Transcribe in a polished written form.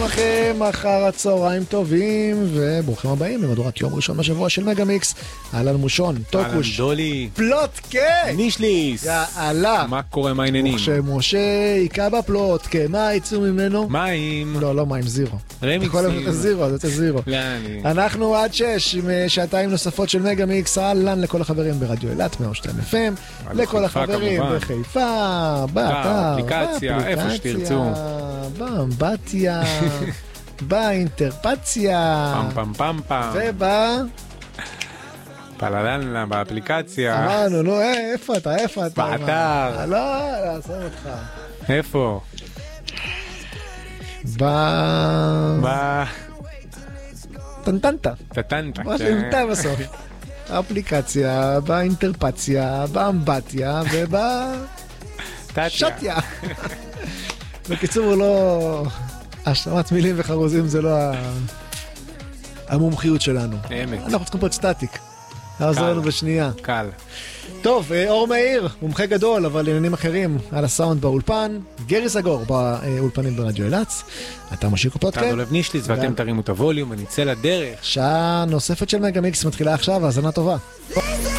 לכם, אחר הצהריים טובים, וברוכים הבאים למהדורת יום ראשון בשבוע של מגה-מיקס. אהלן מושון, טוקוש, אהלן דולי, פלוטקה, נישליס, יאללה. מה קורה, מה העניינים? משה יקע בפלוטקה, מה יצאו ממנו? מים. לא מים, זירו. רמיקסים. זירו, זה יוצא זירו. אנחנו עד 6 עם שעתיים נוספות של מגה-מיקס. אהלן לכל החברים ברדיו אילת, 102 FM, לכל החברים בחיפה, באתר, באפליקציה, איפה שתרצו. באמבטיה, באינטרפציה, פם פם פם פם, פלללה, באפליקציה. אמרנו, נו, איפה אתה? באתר. לא, לעשות אותך. איפה? טנטנת. טנטנת. מה שנתה בסוף. האפליקציה, באינטרפציה, באמבטיה ובשטיה. בקיצור, לא... השלמת מילים וחרוזים זה לא המומחיות שלנו. אמת. אנחנו צריכים פה את סטטיק. נעזור לנו בשנייה. קל. טוב, אור מאיר, מומחה גדול, אבל לעניינים אחרים, על הסאונד באולפן. גרי סגור באולפנים ברדיו אילת. אתה משיקו פודקאסט. כאן דולב נישליס, ואתם תרימו את הווליום ונצא לדרך. שעה נוספת של מגה-מיקס מתחילה עכשיו, האזנה טובה.